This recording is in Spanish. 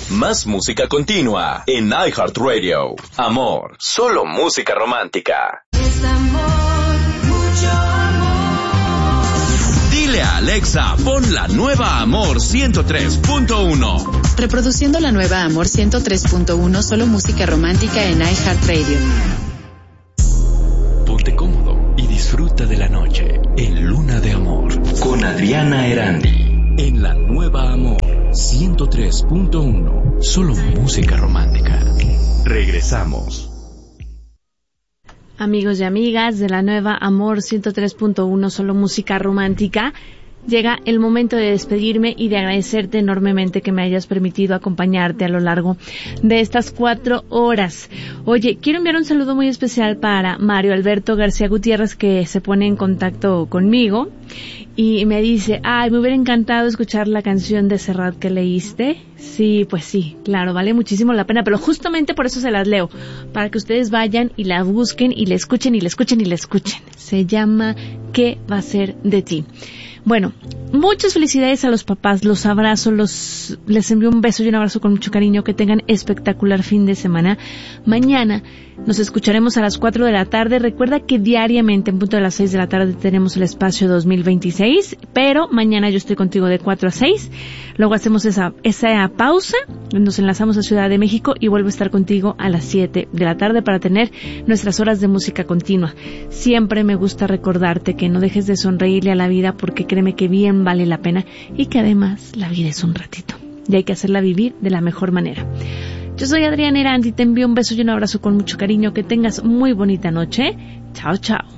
Más música continua en iHeartRadio. Amor, solo música romántica. Es amor, mucho amor. Dile a Alexa, pon la nueva Amor 103.1. Reproduciendo la nueva Amor 103.1, solo música romántica en iHeartRadio. Ponte cómodo y disfruta de la noche en Luna de Amor con Adriana Erandi. En la nueva Amor 103.1, solo música romántica. Regresamos. Amigos y amigas de la nueva Amor 103.1, solo música romántica, llega el momento de despedirme y de agradecerte enormemente que me hayas permitido acompañarte a lo largo de estas 4 horas. Oye, quiero enviar un saludo muy especial para Mario Alberto García Gutiérrez, que se pone en contacto conmigo y me dice, me hubiera encantado escuchar la canción de Serrat que leíste. Sí, pues sí, claro, vale muchísimo la pena, pero justamente por eso se las leo, para que ustedes vayan y la busquen y la escuchen y la escuchen y la escuchen. Se llama ¿Qué va a ser de ti? Bueno, muchas felicidades a los papás, los abrazo, les envío un beso y un abrazo con mucho cariño, que tengan espectacular fin de semana. Mañana nos escucharemos a las 4 de la tarde. Recuerda que diariamente en punto de las 6 de la tarde tenemos el espacio 2026, pero mañana yo estoy contigo de 4 a 6. Luego hacemos esa pausa, nos enlazamos a Ciudad de México y vuelvo a estar contigo a las 7 de la tarde para tener nuestras horas de música continua. Siempre me gusta recordarte que no dejes de sonreírle a la vida, porque créeme que bien vale la pena y que además la vida es un ratito y hay que hacerla vivir de la mejor manera. Yo soy Adriana Erandi, te envío un beso y un abrazo con mucho cariño, que tengas muy bonita noche. Chao, chao.